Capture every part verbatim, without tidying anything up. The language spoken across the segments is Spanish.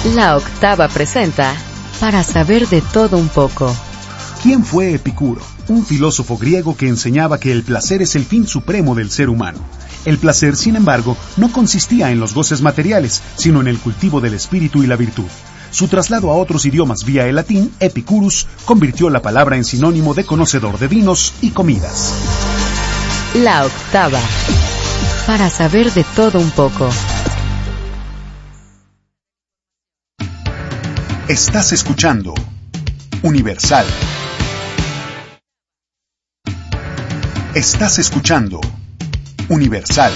La Octava presenta Para saber de todo un poco. ¿Quién fue Epicuro? Un filósofo griego que enseñaba que el placer es el fin supremo del ser humano. El placer, sin embargo, no consistía en los goces materiales, sino en el cultivo del espíritu y la virtud. Su traslado a otros idiomas vía el latín, epicurus, convirtió la palabra en sinónimo de conocedor de vinos y comidas. La Octava. Para saber de todo un poco. Estás escuchando Universal. Estás escuchando Universal.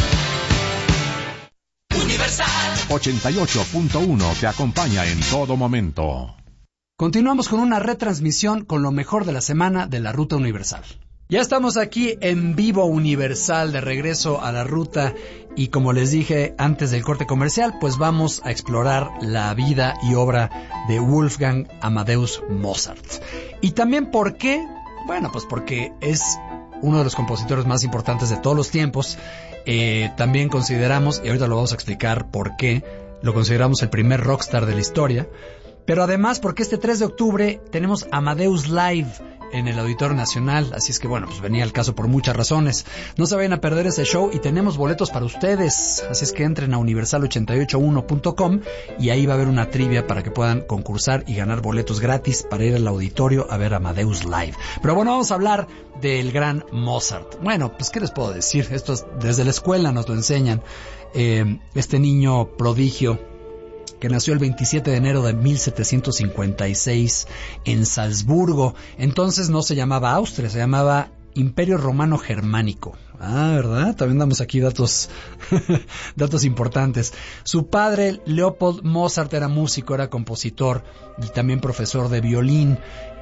Universal ochenta y ocho punto uno te acompaña en todo momento. Continuamos con una retransmisión con lo mejor de la semana de la Ruta Universal. Ya estamos aquí en vivo Universal, de regreso a la ruta, y como les dije antes del corte comercial, pues vamos a explorar la vida y obra de Wolfgang Amadeus Mozart. Y también, ¿por qué? Bueno, pues porque es uno de los compositores más importantes de todos los tiempos. Eh, también consideramos, y ahorita lo vamos a explicar por qué, lo consideramos el primer rockstar de la historia. Pero además porque este tres de octubre tenemos Amadeus Live en el Auditorio Nacional, así es que bueno, pues venía al caso por muchas razones. No se vayan a perder ese show y tenemos boletos para ustedes, así es que entren a universal ochenta y ocho uno punto com y ahí va a haber una trivia para que puedan concursar y ganar boletos gratis para ir al auditorio a ver Amadeus Live. Pero bueno, vamos a hablar del gran Mozart. Bueno, pues ¿qué les puedo decir? Esto es, desde la escuela nos lo enseñan. Eh, este niño prodigio que nació el veintisiete de enero de mil setecientos cincuenta y seis en Salzburgo. Entonces no se llamaba Austria, se llamaba Imperio Romano Germánico. Ah, ¿verdad? También damos aquí datos datos importantes. Su padre, Leopold Mozart, era músico, era compositor y también profesor de violín.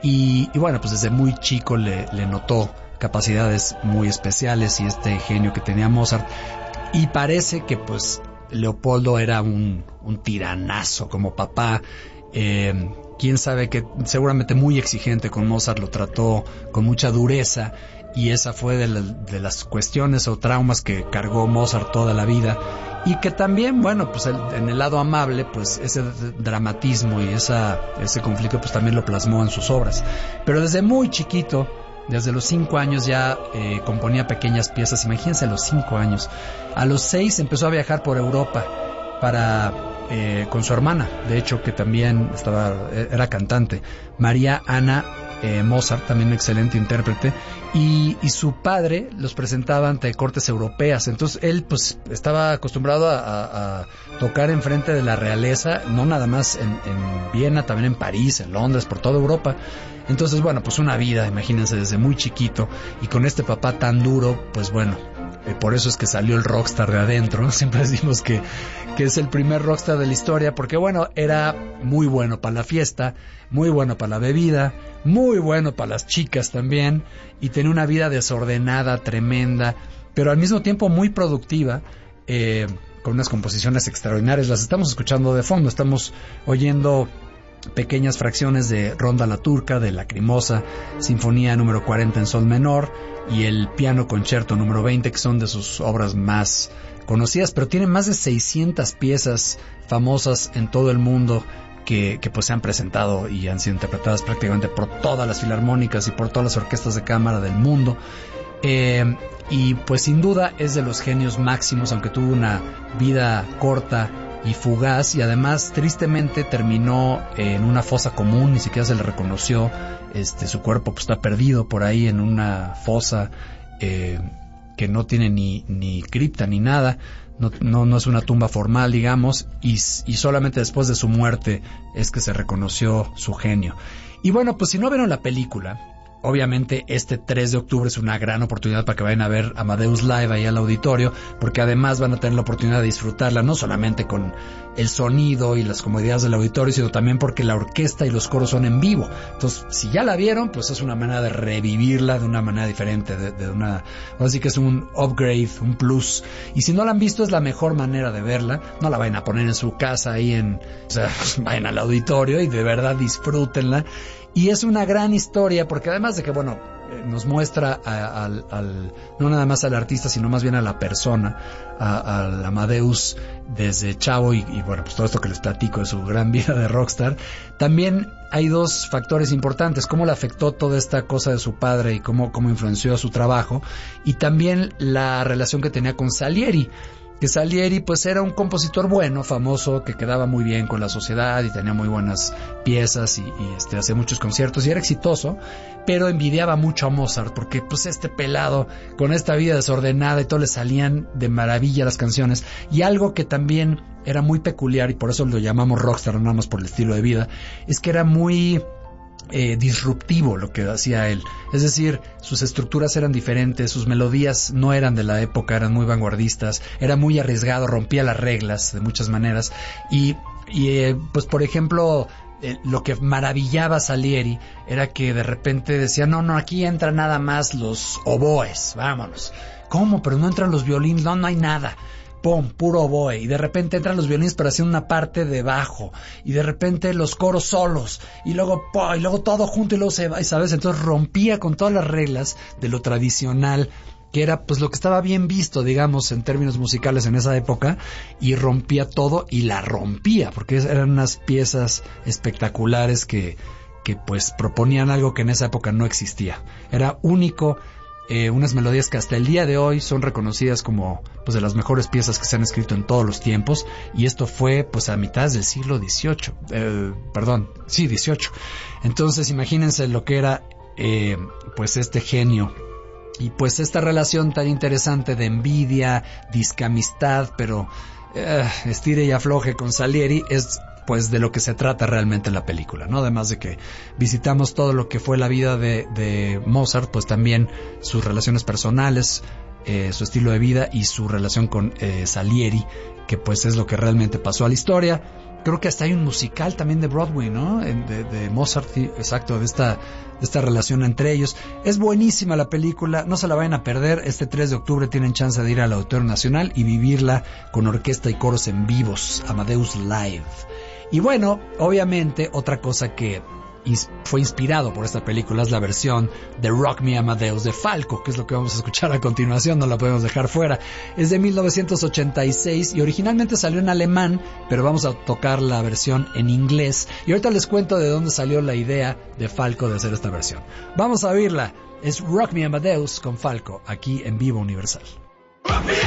Y, y bueno, pues desde muy chico le, le notó capacidades muy especiales y este genio que tenía Mozart. Y parece que pues Leopoldo era un, un tiranazo como papá. Eh, quién sabe, que seguramente muy exigente con Mozart, lo trató con mucha dureza, y esa fue de, la, de las cuestiones o traumas que cargó Mozart toda la vida, y que también, bueno, pues el, en el lado amable, pues ese dramatismo y esa, ese conflicto pues también lo plasmó en sus obras. Pero desde muy chiquito, desde los cinco años ya eh, componía pequeñas piezas. Imagínense, a los cinco años. A los seis empezó a viajar por Europa para eh, con su hermana, de hecho, que también estaba era cantante, María Ana eh, Mozart, también un excelente intérprete, y, y su padre los presentaba ante cortes europeas. Entonces él pues estaba acostumbrado a, a, a tocar enfrente de la realeza, no nada más en, en Viena, también en París, en Londres, por toda Europa. Entonces, bueno, pues una vida, imagínense, desde muy chiquito, y con este papá tan duro, pues bueno, eh, por eso es que salió el rockstar de adentro, ¿no? Siempre decimos que, que es el primer rockstar de la historia, porque bueno, era muy bueno para la fiesta, muy bueno para la bebida, muy bueno para las chicas también, y tenía una vida desordenada, tremenda, pero al mismo tiempo muy productiva, eh, con unas composiciones extraordinarias. Las estamos escuchando de fondo, estamos oyendo pequeñas fracciones de Ronda la Turca, de Lacrimosa, Sinfonía número cuarenta en sol menor y el Piano Concerto número veinte, que son de sus obras más conocidas, pero tiene más de seiscientas piezas famosas en todo el mundo que, que pues se han presentado y han sido interpretadas prácticamente por todas las filarmónicas y por todas las orquestas de cámara del mundo. Eh, y pues sin duda es de los genios máximos, aunque tuvo una vida corta y fugaz, y además tristemente terminó en una fosa común, ni siquiera se le reconoció. Este, su cuerpo pues está perdido por ahí en una fosa eh, que no tiene ni, ni cripta ni nada, no, no, no es una tumba formal, digamos, y, y solamente después de su muerte es que se reconoció su genio. Y bueno, pues si no vieron la película, obviamente este tres de octubre es una gran oportunidad para que vayan a ver Amadeus Live ahí al auditorio, porque además van a tener la oportunidad de disfrutarla no solamente con el sonido y las comodidades del auditorio, sino también porque la orquesta y los coros son en vivo. Entonces, si ya la vieron, pues es una manera de revivirla de una manera diferente, de, de una, así que es un upgrade, un plus. Y si no la han visto, es la mejor manera de verla. No la vayan a poner en su casa ahí en, o sea, vayan al auditorio y de verdad disfrútenla. Y es una gran historia, porque además de que, bueno, eh, nos muestra a, al, al, no nada más al artista, sino más bien a la persona, a, al Amadeus desde chavo y, y bueno, pues todo esto que les platico de su gran vida de rockstar. También hay dos factores importantes: cómo le afectó toda esta cosa de su padre y cómo, cómo influenció a su trabajo, y también la relación que tenía con Salieri. Que Salieri pues era un compositor bueno, famoso, que quedaba muy bien con la sociedad y tenía muy buenas piezas y, y este, hacía muchos conciertos y era exitoso, pero envidiaba mucho a Mozart porque pues este pelado con esta vida desordenada y todo le salían de maravilla las canciones. Y algo que también era muy peculiar, y por eso lo llamamos rockstar, no nada más por el estilo de vida, es que era muy Eh, disruptivo lo que hacía él. Es decir, sus estructuras eran diferentes, sus melodías no eran de la época, eran muy vanguardistas, era muy arriesgado, rompía las reglas de muchas maneras. Y, y eh, pues por ejemplo, eh, lo que maravillaba a Salieri era que de repente decía, no, no, aquí entran nada más los oboes, vámonos. ¿Cómo? Pero no entran los violines, no, no hay nada. Pum, puro oboe, y de repente entran los violines pero haciendo una parte de bajo, y de repente los coros solos, y luego po, y luego todo junto y luego se va, y sabes, entonces rompía con todas las reglas de lo tradicional, que era pues lo que estaba bien visto, digamos, en términos musicales en esa época, y rompía todo, y la rompía, porque eran unas piezas espectaculares que, que pues proponían algo que en esa época no existía, era único. Eh, unas melodías que hasta el día de hoy son reconocidas como pues de las mejores piezas que se han escrito en todos los tiempos, y esto fue pues a mitad del siglo dieciocho, eh, perdón, sí, dieciocho. Entonces imagínense lo que era eh, pues este genio, y pues esta relación tan interesante de envidia, discamistad, pero eh, estire y afloje con Salieri, es pues de lo que se trata realmente la película, ¿no? Además de que visitamos todo lo que fue la vida de, de Mozart, pues también sus relaciones personales, eh, su estilo de vida y su relación con eh, Salieri, que pues es lo que realmente pasó a la historia. Creo que hasta hay un musical también de Broadway, ¿no? De, de Mozart, exacto, de esta, de esta relación entre ellos. Es buenísima la película, no se la vayan a perder. Este tres de octubre tienen chance de ir al Auditorio Nacional y vivirla con orquesta y coros en vivos, Amadeus Live. Y bueno, obviamente otra cosa que ins- fue inspirado por esta película es la versión de Rock Me Amadeus de Falco, que es lo que vamos a escuchar a continuación, no la podemos dejar fuera. Es de mil novecientos ochenta y seis y originalmente salió en alemán, pero vamos a tocar la versión en inglés. Y ahorita les cuento de dónde salió la idea de Falco de hacer esta versión. Vamos a oírla. Es Rock Me Amadeus con Falco, aquí en Vivo Universal. Rock me